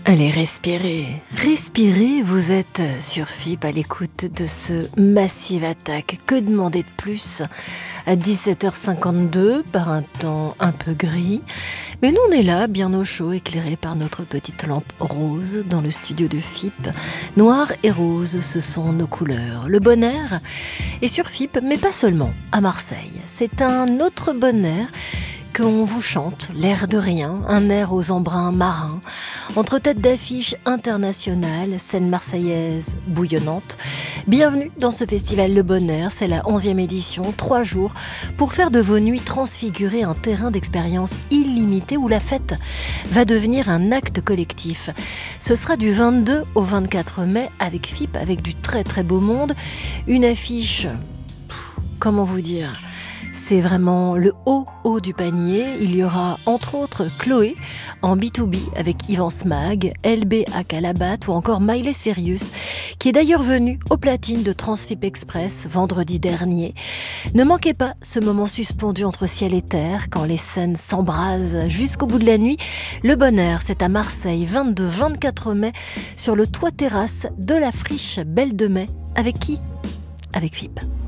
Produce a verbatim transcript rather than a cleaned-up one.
Allez, respirez, respirez, vous êtes sur F I P à l'écoute de ce Massive Attack. Que demander de plus à dix-sept heures cinquante-deux par un temps un peu gris? Mais nous on est là, bien au chaud, éclairés par notre petite lampe rose dans le studio de F I P. Noir et rose, ce sont nos couleurs. Le bon air est sur F I P, mais pas seulement, à Marseille. C'est un autre bon air qu'on vous chante, l'air de rien, un air aux embruns marins, entre têtes d'affiches internationales, scène marseillaise bouillonnante. Bienvenue dans ce festival Le Bon Air, c'est la onzième édition, trois jours, pour faire de vos nuits transfigurer un terrain d'expérience illimité où la fête va devenir un acte collectif. Ce sera du vingt-deux au vingt-quatre mai avec F I P, avec du très très beau monde, une affiche, pff, comment vous dire, c'est vraiment le haut, haut du panier. Il y aura entre autres Chloé en B deux B avec Yvan Smag, L B à Calabat ou encore Miley Cyrus, qui est d'ailleurs venu aux platines de Transfip Express vendredi dernier. Ne manquez pas ce moment suspendu entre ciel et terre quand les scènes s'embrasent jusqu'au bout de la nuit. Le Bon Air, c'est à Marseille, vingt-deux vingt-quatre mai, sur le toit terrasse de la friche Belle de Mai. Avec qui ? Avec F I P.